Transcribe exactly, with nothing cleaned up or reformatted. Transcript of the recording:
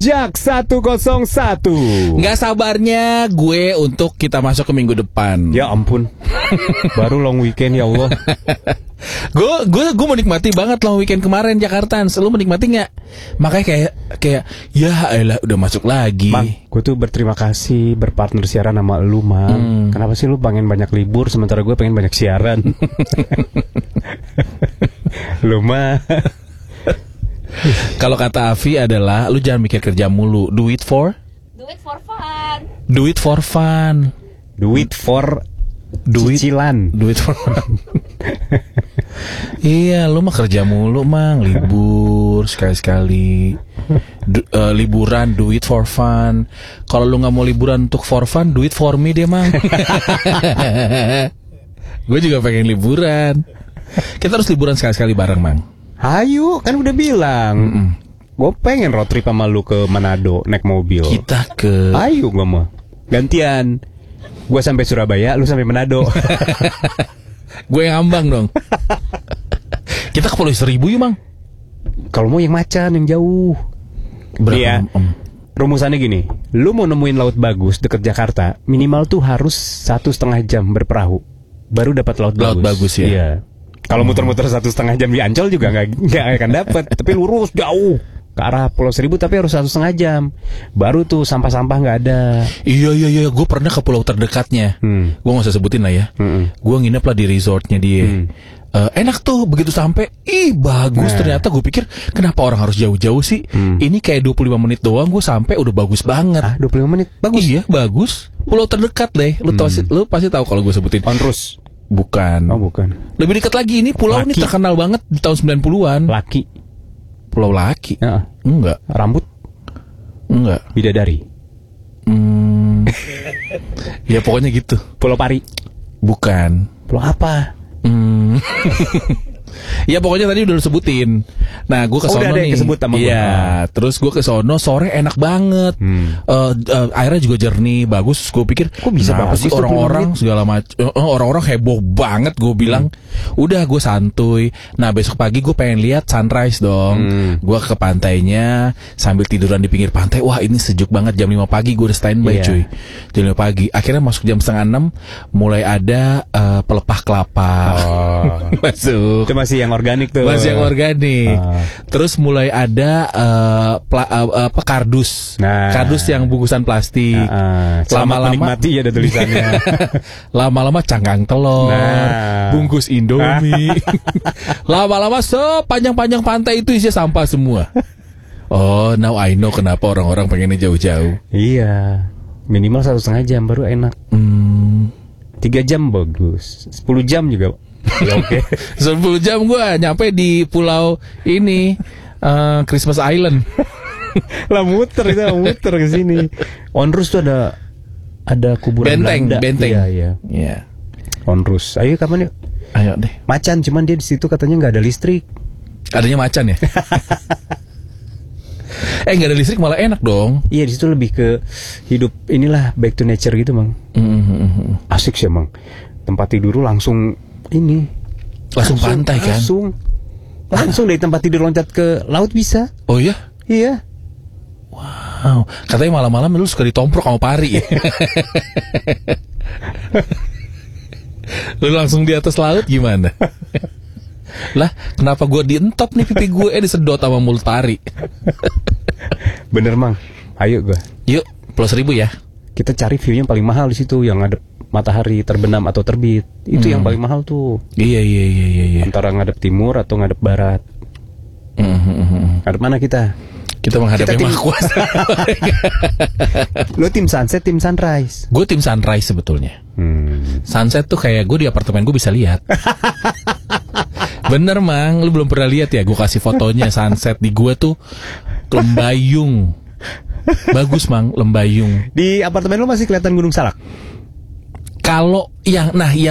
Jak seratus satu. Nggak sabarnya gue untuk kita masuk ke minggu depan. Ya ampun. Baru long weekend ya Allah. Gue gue gue menikmati banget long weekend kemarin Jakarta. Lu menikmati nggak? Makanya kayak kayak ya elah udah masuk lagi. Mang, gue tuh berterima kasih berpartner siaran sama lu, Mang. Hmm. Kenapa sih lu pengen banyak libur sementara gue pengen banyak siaran? Lu mah. Kalau kata Avi adalah lu jangan mikir kerja mulu. Do it for Do it for fun. Do it for fun. Do it for Do it, cicilan. Do it for fun. Iya, lu mah kerja mulu, Mang. Libur sekali-sekali. Du- uh, liburan, do it for fun. Kalau lu gak mau liburan untuk for fun, do it for me deh, Mang. Gue juga pengen liburan. Kita harus liburan sekali-sekali bareng, Mang. Hayu, kan udah bilang. Gue pengen road trip sama lu ke Manado naik mobil. Kita ke Ayo gue mau gantian. Gue sampai Surabaya, lu sampai Manado. Gue yang ngambang dong. Kita ke Pulau Seribu yuk, Mang. Kalau mau yang macan, yang jauh. Berapa? Iya. Om? Rumusannya gini, lu mau nemuin laut bagus deket Jakarta, minimal tuh harus satu setengah jam berperahu, baru dapat laut, Laut bagus, ya? Iya. Kalau muter-muter satu setengah jam di Ancol juga nggak nggak akan dapat. Tapi lurus jauh ke arah Pulau Seribu, tapi harus satu setengah jam. Baru tuh sampah-sampah nggak ada. Iya iya iya, gue pernah ke pulau terdekatnya. Hmm. Gue nggak usah sebutin lah ya. Hmm. Gue nginep lah di resortnya dia. Hmm. Uh, enak tuh begitu sampai, ih bagus. Nah. Ternyata gue pikir kenapa orang harus jauh-jauh sih? Hmm. Ini kayak dua puluh lima menit doang gue sampai udah bagus banget. Ah, dua puluh lima menit, bagus. Iya bagus. Pulau terdekat deh. Lu tahu sih, lu pasti tahu kalau gue sebutin. Onrus. Bukan. Oh bukan. Lebih dekat lagi, ini pulau Laki. ini terkenal banget di tahun sembilan puluhan. Laki. Pulau Laki. Ya. Enggak. Rambut. Enggak. Bidadari. Hmm. Ya pokoknya gitu. Pulau Pari. Bukan. Pulau apa? Hmm. Ya pokoknya tadi udah lu sebutin. Nah gue ke Oh, sono udah ada yang nih. kesebut sama gua. Iya. Terus gue ke sono sore enak banget. Hmm. Uh, uh, airnya juga jernih, bagus. Gue pikir Kok bisa kenapa bagus sih dua puluh orang-orang menit? segala macam. Uh, orang-orang heboh banget. Gue bilang, udah gue santuy. Nah besok pagi gue pengen lihat sunrise dong. Hmm. Gue ke pantainya sambil tiduran di pinggir pantai. Wah ini sejuk banget. Jam lima pagi gue udah standby, Iya. cuy. Jam lima pagi. Akhirnya masuk jam setengah enam. Mulai ada uh, pelepah kelapa. Oh. Masuk. Itu masih yang organik tuh. Masih yang organik. Ah. Terus mulai ada uh, pla, uh, apa kardus. Nah. Kardus yang bungkusan plastik. Uh, selamat menikmati ya ada tulisannya. Lama-lama cangkang telur, Nah. bungkus Indomie. Lama-lama sepanjang-panjang pantai itu isinya sampah semua. Oh, now I know kenapa orang-orang pengennya jauh-jauh. Iya. Minimal satu setengah jam baru enak. Hmm. Tiga jam bagus. Sepuluh jam juga. Ya, oke. sepuluh jam gue nyampe di pulau ini, uh, Christmas Island. Lah muter itu muter ke sini. Onrus tuh ada ada kuburan Benteng, Belanda. benteng. Iya, iya. Iya. Onrus. Ayo kapan yuk? Ayo deh. Macan, cuman dia di situ katanya nggak ada listrik. Adanya macan ya? Eh nggak ada listrik malah enak dong. Iya, di situ lebih ke hidup inilah back to nature gitu, Mang. Mm-hmm. Asik sih, Mang. Tempat tidur lu langsung ini. Langsung pantai kan? Langsung. Langsung dari tempat tidur loncat ke laut bisa. Oh iya? Iya. Wow. Katanya malam-malam lu suka ditomprok sama pari. Lu langsung di atas laut gimana? Lah, kenapa gue dientop nih pipi gue eh disedot sama mulut pari? Bener, Mang. Ayo gua. Yuk, Pulau Seribu ya. Kita cari view-nya paling mahal di situ yang ada matahari terbenam atau terbit. Itu Hmm. yang paling mahal tuh. Iya iya iya iya. iya. Antara ngadep timur atau ngadep barat. Mm-hmm. Ngadep mana kita? Kita menghadapi Kita tim- Maha Kuasa. Lo tim sunset, tim sunrise. Gue tim sunrise sebetulnya. Hmm. Sunset tuh kayak gue di apartemen gue bisa lihat. Bener Mang, lu belum pernah lihat ya? Gue kasih fotonya sunset di gue tuh Lembayung. Bagus Mang, Lembayung. Di apartemen lo masih kelihatan Gunung Salak? Kalau yang nah yang